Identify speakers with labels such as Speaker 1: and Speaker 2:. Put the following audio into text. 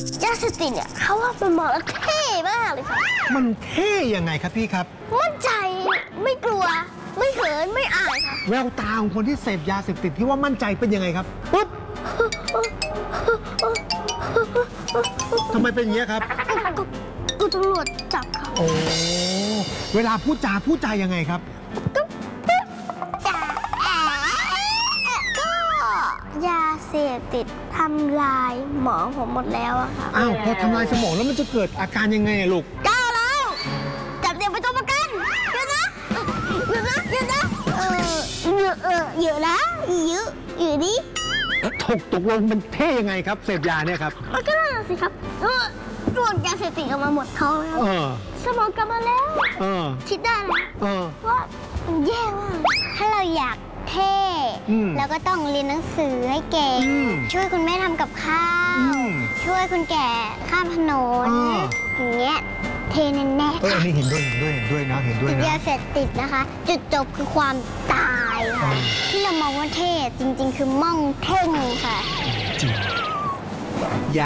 Speaker 1: ยาเสพติดเนี่ยเขาว่ามันมองแล้วเท่มากเลยค่ะ
Speaker 2: มันเท่ยังไงครับพี่ครับ
Speaker 1: มั่นใจไม่กลัวไม่เขินไม่อายค่ะ
Speaker 2: แววตาของคนที่เสพยาเสพติดที่ว่ามั่นใจเป็นยังไงครับปุ๊บทำไมเป็นอย่างนี้ครับ
Speaker 1: กูตำรวจจับค่ะ
Speaker 2: โอ้เวลาพูดจายังไงครับ
Speaker 1: ก็ยาเสพติดทำลายหมอผมหมดแล้วอะค่ะ
Speaker 2: อ้าวพอทำลายสมองแล้วมันจะเกิดอาการยังไงอะลูก
Speaker 1: ก้าวแล้วจับเด็กไปตัวประกันเยอะนะเยอะนะเยอะนะเยอะนะเยอะอยู่ดิ
Speaker 2: ตกลงมันเท่ยังไงครับเสพยาเนี่ยครับ
Speaker 1: มันก็น่าสิครับตรวจยาเสพติดออกมาหมดท้องแล้วสมองกลับมาแล้วคิดได้นะว่ามันแย่มากถ้าเราอยากเท่แล้วก็ต้องเรียนหนังสือให้เก่งช่วยคุณแม่ทำกับข้าวช่วยคุณแก่ข้ามถนนอย่างเงี้ยเท่แน่ๆ
Speaker 2: อันนี้เห็นด้วยนะ
Speaker 1: ติดยาเสพติดนะคะจุดจบคือความตายค่ะที่เรามองว่าเท่จริงๆคือม่องเท่งค่ะ
Speaker 2: จริง